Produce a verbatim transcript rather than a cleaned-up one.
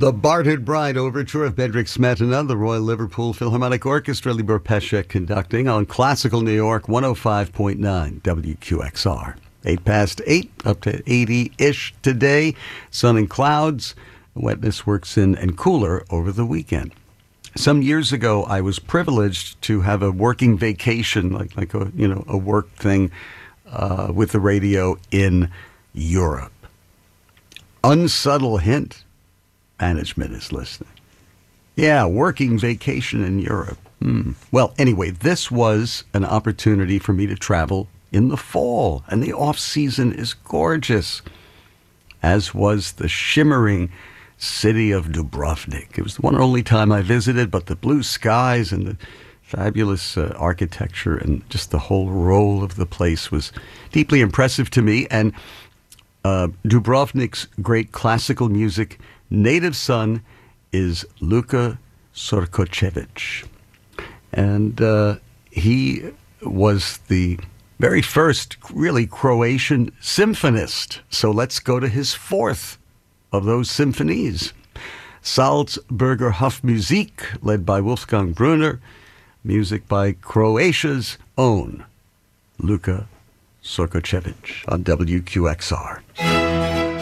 The Bartered Bride Overture of Bedřich Smetana, the Royal Liverpool Philharmonic Orchestra, Libor Pesce conducting on Classical New York one oh five point nine W Q X R. Eight past eight, up to eighty-ish today. Sun and clouds, wetness works in and cooler over the weekend. Some years ago, I was privileged to have a working vacation, like like a you know a work thing uh, with the radio in Europe. Unsubtle hint. Management is listening. Yeah, working vacation in Europe. Hmm. Well, anyway, this was an opportunity for me to travel in the fall, and the off-season is gorgeous, as was the shimmering city of Dubrovnik. It was the one and only time I visited, but the blue skies and the fabulous uh, architecture and just the whole role of the place was deeply impressive to me. And uh, Dubrovnik's great classical music native son is Luka Sorkočević, and uh, he was the very first really Croatian symphonist. So let's go to his fourth of those symphonies. Salzburger Hofmusik, led by Wolfgang Brunner, music by Croatia's own Luka Sorkočević on W Q X R.